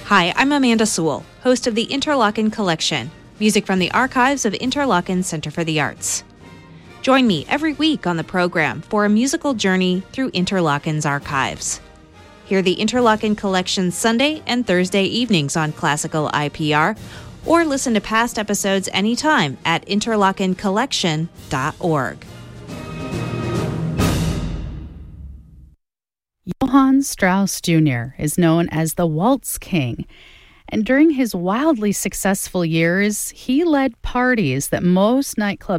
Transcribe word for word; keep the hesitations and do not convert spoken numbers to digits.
Hi, I'm Amanda Sewell, host of the Interlochen Collection, music from the archives of Interlochen Center for the Arts. Join me every week on the program for a musical journey through Interlochen's archives. Hear the Interlochen Collection Sunday and Thursday evenings on Classical I P R, or listen to past episodes anytime at interlochen collection dot org. Johann Strauss Junior is known as the Waltz King, and during his wildly successful years, he led parties that most nightclubs